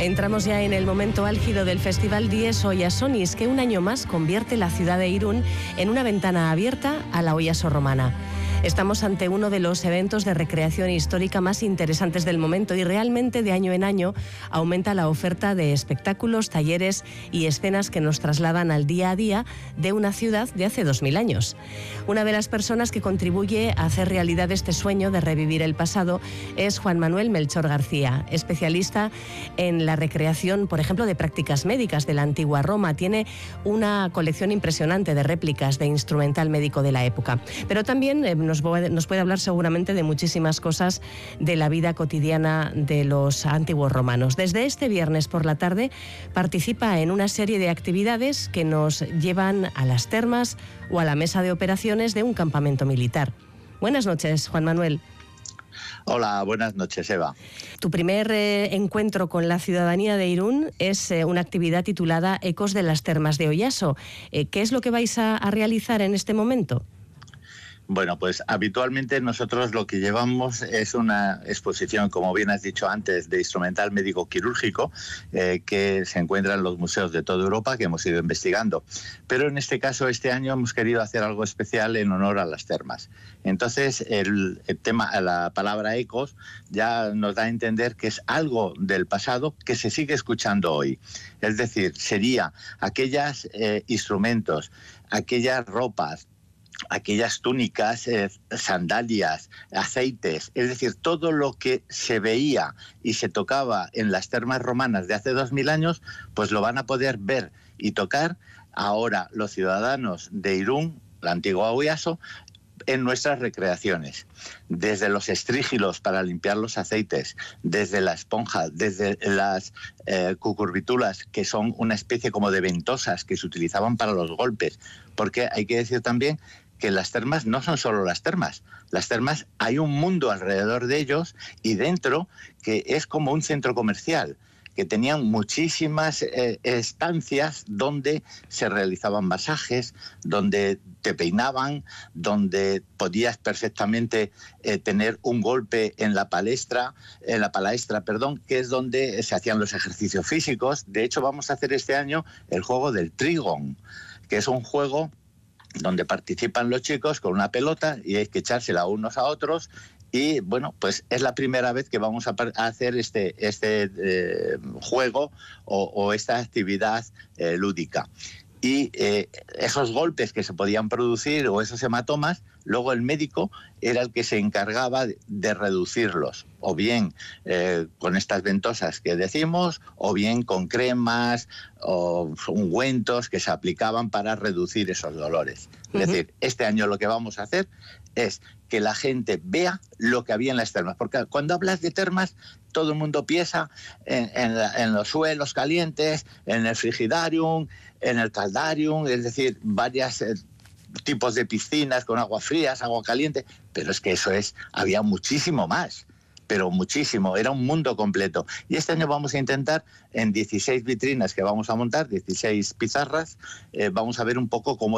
Entramos ya en el momento álgido del Festival Dies Oyasonis, que un año más convierte la ciudad de Irún en una ventana abierta a la Oyaso romana. Estamos ante uno de los eventos de recreación histórica más interesantes del momento y realmente de año en año aumenta la oferta de espectáculos, talleres y escenas que nos trasladan al día a día de una ciudad de hace 2000 años. Una de las personas que contribuye a hacer realidad este sueño de revivir el pasado es Juan Manuel Melchor García, especialista en la recreación, por ejemplo, de prácticas médicas de la antigua Roma. Tiene una colección impresionante de réplicas de instrumental médico de la época, pero también nos puede hablar seguramente de muchísimas cosas de la vida cotidiana de los antiguos romanos. Desde este viernes por la tarde participa en una serie de actividades que nos llevan a las termas o a la mesa de operaciones de un campamento militar. Buenas noches, Juan Manuel. Hola, buenas noches, Eva. Tu primer encuentro con la ciudadanía de Irún es una actividad titulada Ecos de las Termas de Oyaso. ¿Qué es lo que vais a realizar en este momento? Bueno, pues habitualmente nosotros lo que llevamos es una exposición, como bien has dicho antes, de instrumental médico quirúrgico que se encuentra en los museos de toda Europa, que hemos ido investigando. Pero en este caso, este año hemos querido hacer algo especial en honor a las termas. Entonces, el tema, la palabra ecos ya nos da a entender que es algo del pasado que se sigue escuchando hoy. Es decir, sería aquellos instrumentos, aquellas ropas, aquellas túnicas, sandalias, aceites, es decir, todo lo que se veía y se tocaba en las termas romanas de hace 2000 años, pues lo van a poder ver y tocar ahora los ciudadanos de Irún, la antigua Oyaso, en nuestras recreaciones, desde los estrígilos para limpiar los aceites, desde la esponja, desde las cucurbitulas, que son una especie como de ventosas que se utilizaban para los golpes, porque hay que decir también que las termas no son solo las termas. Las termas, hay un mundo alrededor de ellos y dentro que es como un centro comercial, que tenían muchísimas estancias donde se realizaban masajes, donde te peinaban, donde podías perfectamente tener un golpe en la palaestra, que es donde se hacían los ejercicios físicos. De hecho, vamos a hacer este año el juego del Trigon, que es un juego donde participan los chicos con una pelota y hay que echársela unos a otros. Y bueno, pues es la primera vez que vamos a hacer este juego o esta actividad lúdica. Y esos golpes que se podían producir o esos hematomas, luego el médico era el que se encargaba de reducirlos, o bien con estas ventosas que decimos, o bien con cremas o ungüentos que se aplicaban para reducir esos dolores. Es decir, este año lo que vamos a hacer es que la gente vea lo que había en las termas, porque cuando hablas de termas todo el mundo piensa en los suelos calientes, en el frigidarium, en el caldarium, es decir, varios tipos de piscinas con agua frías, agua caliente, pero es que había muchísimo más, pero muchísimo, era un mundo completo. Y este año vamos a intentar, en 16 vitrinas que vamos a montar, 16 pizarras, vamos a ver un poco cómo